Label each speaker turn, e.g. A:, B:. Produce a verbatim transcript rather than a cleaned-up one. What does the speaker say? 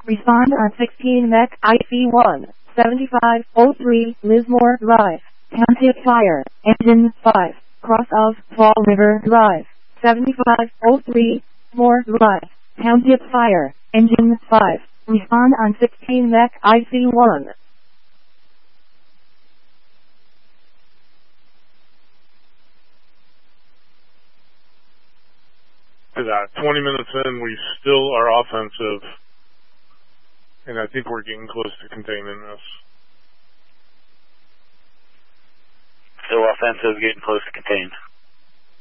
A: Respond on sixteen mech I C one, seventy-five oh three Lismore Drive. Township Fire. Engine five. Cross of Fall River Drive. seventy-five oh three Moore Drive. Township Fire. Engine five. Respond on sixteen mech I C one.
B: About twenty minutes in, we still are offensive, and I think we're getting close to containing this.
C: Still offensive, getting close to contained.